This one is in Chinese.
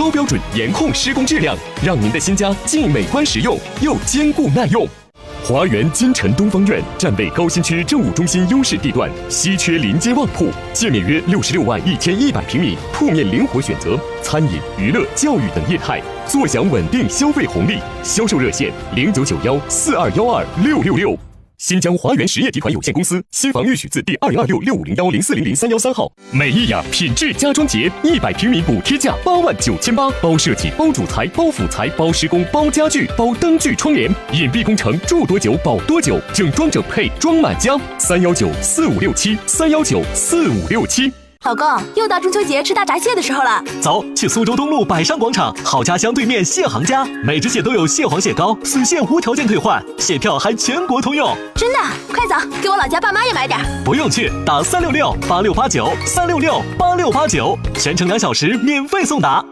高标准严控施工质量，让您的新家既美观实用又坚固耐用。华园金城东方院站位高新区政务中心优势地段，稀缺临街旺铺，界面约66万1100平米，铺面灵活选择，餐饮、娱乐、教育等业态，坐享稳定消费红利。销售热线099142126666。新疆华源实业集团有限公司，新房预许字第2026650104003113号。美意雅品质家装节，100平米补贴价89800，包设计、包主材、包辅材、包施工、包家具、包灯具窗帘，隐蔽工程，住多久保多久，整装整配装满家。3194567，3194567。 老公，又到中秋节吃大闸蟹的时候了， 走，去苏州东路百商广场好家乡对面蟹行家，每只蟹都有蟹黄蟹膏，死蟹无条件退换，蟹票还全国通用。 真的？快走，给我老家爸妈也买点。 不用去，打3668689，3668689，全程2小时免费送达。